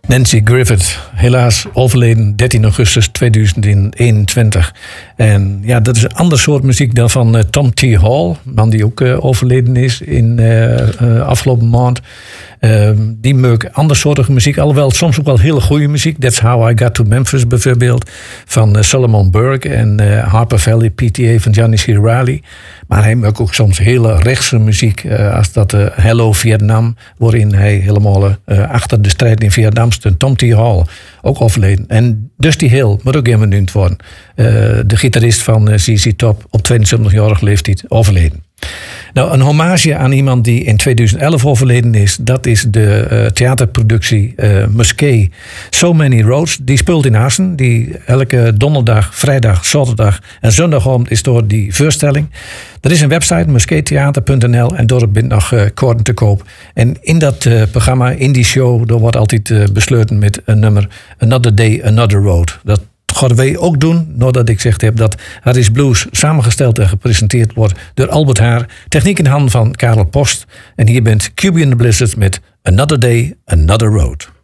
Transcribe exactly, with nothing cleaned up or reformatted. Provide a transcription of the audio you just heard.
Nancy Griffith, helaas overleden dertien augustus tweeduizend eenentwintig. En ja, dat is een ander soort muziek dan van uh, Tom T. Hall, man die ook uh, overleden is in uh, uh, afgelopen maand. Uh, die maakt andersoortige muziek, alhoewel soms ook wel hele goede muziek. That's How I Got to Memphis bijvoorbeeld, van uh, Solomon Burke en uh, Harper Valley P T A van Johnny C. Reilly. Maar hij maakt ook soms hele rechtse muziek, uh, als dat uh, Hello Vietnam, waarin hij helemaal uh, achter de strijd in Vietnam stond. Tom T. Hall, ook overleden. En Dusty Hill moet ook even benoemd worden. Uh, de gitarist van uh, Z Z Top, op tweeëntwintigjarige leeftijd overleden. Nou, een hommage aan iemand die in tweeduizend elf overleden is, dat is de uh, theaterproductie uh, Musquet So Many Roads. Die speelt in Assen. Die elke donderdag, vrijdag, zaterdag en zondagavond is door die voorstelling. Er is een website, musquettheater punt n l, en door bent nog uh, kaarten te koop. En in dat uh, programma, in die show, er wordt altijd uh, besloten met een nummer Another Day, Another Road. Dat gaan wij ook doen, nadat ik gezegd heb dat Harris Blues samengesteld en gepresenteerd wordt door Albert Haar. Techniek in handen van Karel Post. En hier bent Cubian the Blizzard met Another Day, Another Road.